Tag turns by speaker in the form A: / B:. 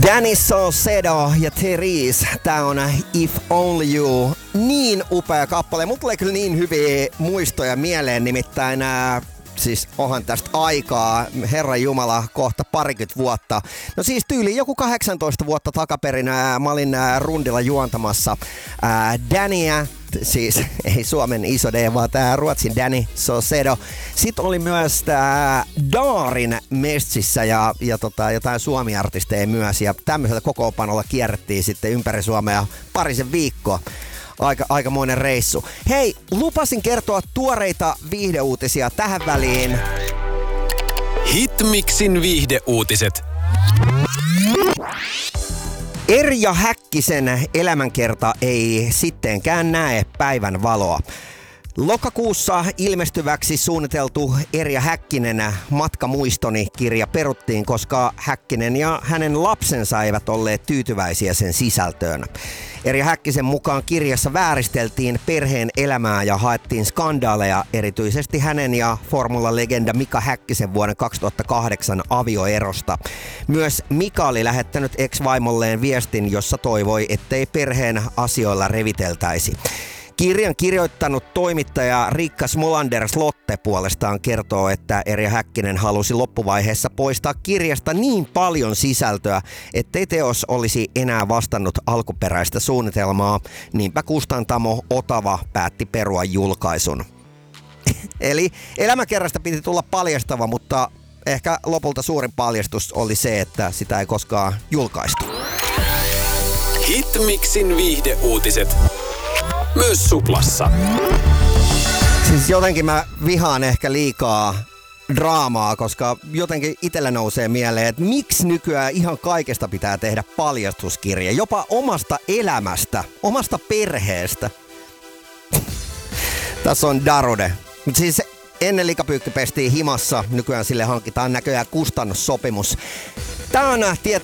A: Danny Saucedo ja Therese, tää on If Only You. Niin upea kappale. Mut tulee kyllä niin hyviä muistoja mieleen, nimittäin siis onhan tästä aikaa, Herran Jumala, kohta parikymmentä vuotta. No siis tyyli joku 18 vuotta takaperin mä olin rundilla juontamassa Dannyä, siis ei Suomen iso D, vaan tää Ruotsin Danny Saucedo. Sitten oli myös tää Daarin messissä ja jotain Suomi-artisteja myös. Ja tämmöisellä kokoonpanolla kierrettiin sitten ympäri Suomea parisen viikkoa. Aikamoinen reissu. Hei, lupasin kertoa tuoreita viihdeuutisia tähän väliin.
B: Hitmixin viihdeuutiset.
A: Erja Häkkisen elämänkerta ei sittenkään näe päivän valoa. Lokakuussa ilmestyväksi suunniteltu Erja Häkkinen Matkamuistoni-kirja peruttiin, koska Häkkinen ja hänen lapsensa eivät olleet tyytyväisiä sen sisältöön. Erja Häkkisen mukaan kirjassa vääristeltiin perheen elämää ja haettiin skandaaleja erityisesti hänen ja formulalegenda Mika Häkkisen vuoden 2008 avioerosta. Myös Mika oli lähettänyt ex-vaimolleen viestin, jossa toivoi, ettei perheen asioilla reviteltäisi. Kirjan kirjoittanut toimittaja Riikka Smolander-Slotte puolestaan kertoo, että Erja Häkkinen halusi loppuvaiheessa poistaa kirjasta niin paljon sisältöä, ettei teos olisi enää vastannut alkuperäistä suunnitelmaa. Niinpä kustantamo Otava päätti perua julkaisun. Eli elämäkerrasta piti tulla paljastava, mutta ehkä lopulta suurin paljastus oli se, että sitä ei koskaan julkaistu.
B: Hitmixin viihdeuutiset. Myös Suplassa.
A: Siis jotenkin mä vihaan ehkä liikaa draamaa, koska jotenkin itsellä nousee mieleen, että miksi nykyään ihan kaikesta pitää tehdä paljastuskirja, jopa omasta elämästä, omasta perheestä. Tässä on Darude. Mutta siis ennen likapyykki pestiin himassa, nykyään sille hankitaan näköjään kustannussopimus. Tämä on